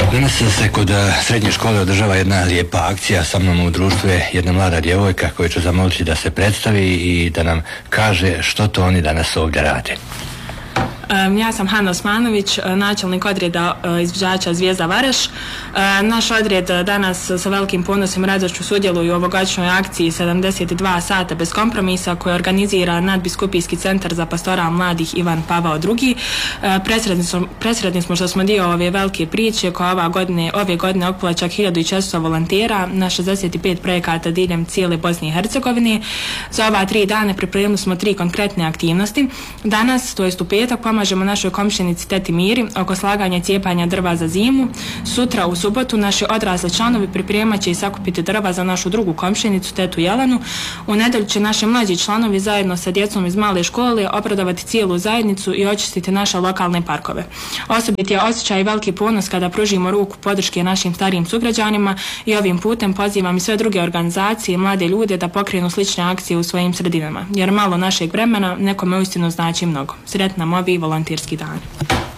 Danas se kod srednje škole održava jedna lijepa akcija. Sa mnom u društvu je jedna mlada djevojka koju ću zamoliti da se predstavi i da nam kaže što to oni danas ovdje rade. Ja sam Hana Osmanović, načelnik odreda izviđača Zvijezda Vareš. Naš odred danas sa velikim ponosom i radošću sudjeluje u ovogodišnjoj akciji 72 sata bez kompromisa koju organizira Nadbiskupijski centar za pastoral mladih Ivan Pavao II. Presretni smo što smo dio ove velike priče koja ove godine okuplja čak 1400 volontera na 65 projekata diljem cijele Bosne i Hercegovine. Za ova 3 dana pripremili smo 3 konkretne aktivnosti. Danas, to jest u petak, pomažemo našoj komšinici teti Miri oko slaganja i cijepanja drva za zimu. Sutra u subotu naši odrasli članovi pripremat će i sakupiti drva za našu drugu komšinicu tetu Jelenu. U nedjelju će naši mlađi članovi zajedno sa djecom iz male škole obradovati cijelu zajednicu i očistiti naše lokalne parkove. Osobit je osjećaj i veliki ponos kada pružimo ruku podrške našim starijim sugrađanima i ovim putem pozivam i sve druge organizacije i mlade ljude da pokrenu slične akcije u svojim sredinama, jer malo našeg vremena nekome uistinu znači mnogo. Sretna ovi volonterski dan.